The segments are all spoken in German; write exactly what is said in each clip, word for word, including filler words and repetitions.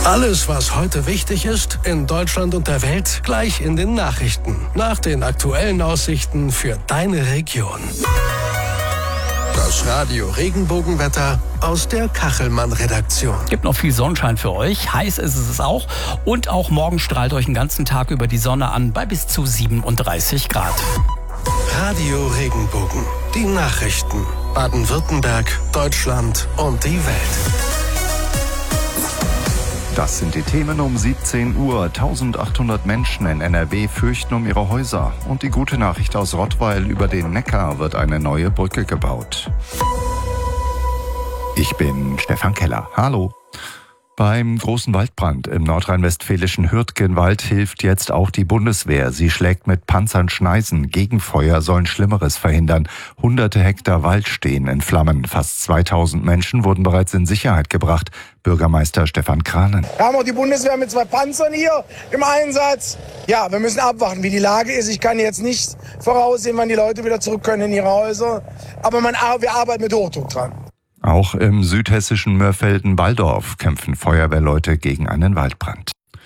Alles, was heute wichtig ist, in Deutschland und der Welt, gleich in den Nachrichten. Nach den aktuellen Aussichten für deine Region. Das Radio Regenbogenwetter aus der Kachelmann-Redaktion. Gibt noch viel Sonnenschein für euch. Heiß ist es auch. Und auch morgen strahlt euch den ganzen Tag über die Sonne an bei bis zu siebenunddreißig Grad. Radio Regenbogen. Die Nachrichten. Baden-Württemberg, Deutschland und die Welt. Das sind die Themen um siebzehn Uhr. eintausendachthundert Menschen in N R W fürchten um ihre Häuser. Und die gute Nachricht aus Rottweil: über den Neckar wird eine neue Brücke gebaut. Ich bin Stefan Keller. Hallo. Beim großen Waldbrand im nordrhein-westfälischen Hürtgenwald hilft jetzt auch die Bundeswehr. Sie schlägt mit Panzern Schneisen. Gegenfeuer sollen Schlimmeres verhindern. Hunderte Hektar Wald stehen in Flammen. Fast zweitausend Menschen wurden bereits in Sicherheit gebracht. Bürgermeister Stefan Kranen. Wir haben auch die Bundeswehr mit zwei Panzern hier im Einsatz. Ja, wir müssen abwarten, wie die Lage ist. Ich kann jetzt nicht voraussehen, wann die Leute wieder zurück können in ihre Häuser. Aber man, wir arbeiten mit Hochdruck dran. Auch im südhessischen Mörfelden-Walldorf kämpfen Feuerwehrleute gegen einen Waldbrand.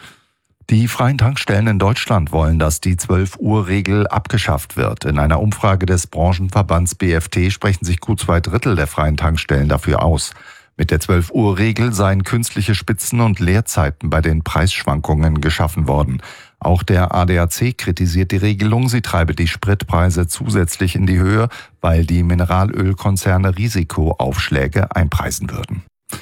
Die freien Tankstellen in Deutschland wollen, dass die zwölf-Uhr-Regel abgeschafft wird. In einer Umfrage des Branchenverbands B F T sprechen sich gut zwei Drittel der freien Tankstellen dafür aus. Mit der zwölf-Uhr-Regel seien künstliche Spitzen und Leerzeiten bei den Preisschwankungen geschaffen worden. Auch der A D A C kritisiert die Regelung. Sie treibe die Spritpreise zusätzlich in die Höhe, weil die Mineralölkonzerne Risikoaufschläge einpreisen würden.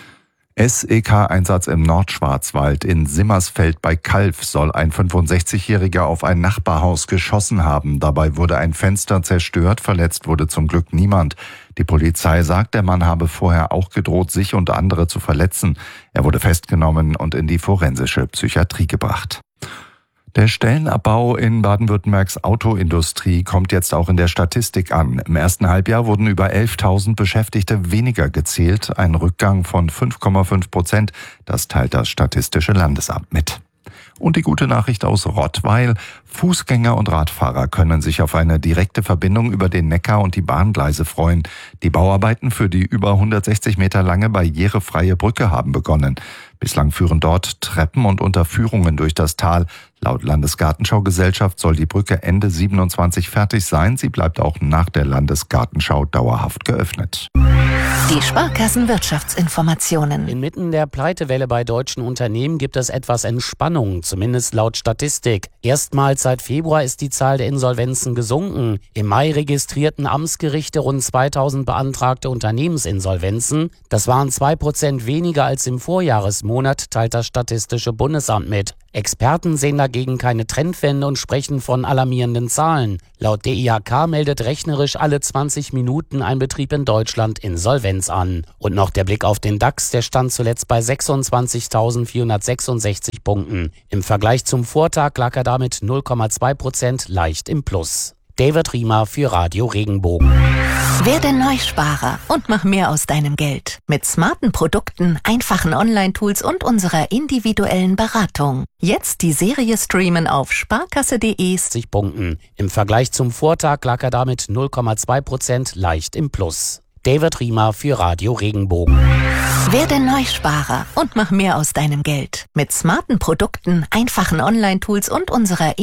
S E K-Einsatz im Nordschwarzwald. In Simmersfeld bei Calw soll ein fünfundsechzigjähriger auf ein Nachbarhaus geschossen haben. Dabei wurde ein Fenster zerstört, verletzt wurde zum Glück niemand. Die Polizei sagt, der Mann habe vorher auch gedroht, sich und andere zu verletzen. Er wurde festgenommen und in die forensische Psychiatrie gebracht. Der Stellenabbau in Baden-Württembergs Autoindustrie kommt jetzt auch in der Statistik an. Im ersten Halbjahr wurden über elftausend Beschäftigte weniger gezählt, ein Rückgang von fünf Komma fünf Prozent. Das teilt das Statistische Landesamt mit. Und die gute Nachricht aus Rottweil: Fußgänger und Radfahrer können sich auf eine direkte Verbindung über den Neckar und die Bahngleise freuen. Die Bauarbeiten für die über hundertsechzig Meter lange barrierefreie Brücke haben begonnen. Bislang führen dort Treppen und Unterführungen durch das Tal. Laut Landesgartenschaugesellschaft soll die Brücke Ende siebenundzwanzig fertig sein. Sie bleibt auch nach der Landesgartenschau dauerhaft geöffnet. Die Sparkassenwirtschaftsinformationen. Inmitten der Pleitewelle bei deutschen Unternehmen gibt es etwas Entspannung, zumindest laut Statistik. Erstmals seit Februar ist die Zahl der Insolvenzen gesunken. Im Mai registrierten Amtsgerichte rund zweitausend beantragte Unternehmensinsolvenzen. Das waren zwei Prozent weniger als im Vorjahresmonat, teilt das Statistische Bundesamt mit. Experten sehen dagegen keine Trendwende und sprechen von alarmierenden Zahlen. Laut D I H K meldet rechnerisch alle zwanzig Minuten ein Betrieb in Deutschland Insolvenz an. Und noch der Blick auf den DAX, der stand zuletzt bei sechsundzwanzigtausendvierhundertsechsundsechzig Punkten. Im Vergleich zum Vortag lag er damit null Komma zwei Prozent leicht im Plus. David Riemer für Radio Regenbogen. Werde Neusparer und mach mehr aus deinem Geld. Mit smarten Produkten, einfachen Online-Tools und unserer individuellen Beratung. Jetzt die Serie streamen auf sparkasse punkt de. Punkten. Im Vergleich zum Vortag lag er damit null Komma zwei Prozent leicht im Plus. David Riemer für Radio Regenbogen. Werde Neusparer und mach mehr aus deinem Geld. Mit smarten Produkten, einfachen Online-Tools und unserer